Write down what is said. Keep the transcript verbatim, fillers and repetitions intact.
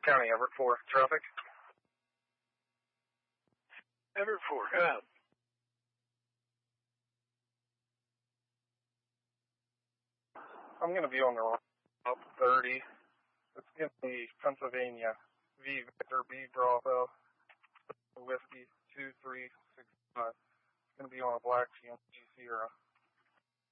County, Everett four, traffic. Everett four, out. I'm going to be on the route thirty. It's going to be Pennsylvania, V Victor B Bravo, Whiskey two three six five. It's going to be on a black G M C Sierra.